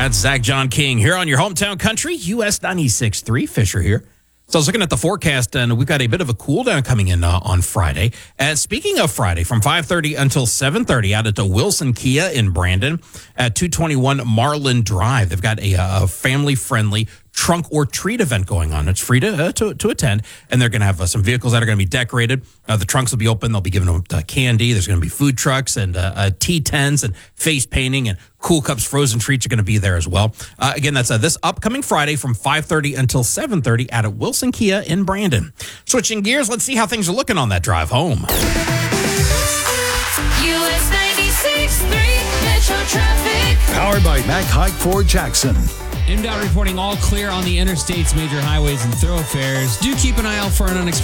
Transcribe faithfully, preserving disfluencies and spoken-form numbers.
That's Zach John King here on your hometown country, U S ninety-six point three. Fisher here. So I was looking at the forecast, and we've got a bit of a cool down coming in uh, on Friday. And speaking of Friday, from five thirty until seven thirty, out at the Wilson Kia in Brandon at two twenty-one Marlin Drive. They've got a, a family-friendly trunk or treat event going on. It's free to uh, to, to attend, and they're going to have uh, some vehicles that are going to be decorated. Uh, the trunks will be open. They'll be giving them uh, candy. There's going to be food trucks and uh, uh, T tens and face painting, and Cool Cups frozen treats are going to be there as well. Uh, again, that's uh, this upcoming Friday from five thirty until seven thirty out at Wilson Kia in Brandon. Switching gears, let's see how things are looking on that drive home. U S ninety-six point three Metro Traffic. Powered by Mac Haik Ford Jackson. IMDOT reporting all clear on the interstates, major highways, and thoroughfares. Do keep an eye out for an unexpected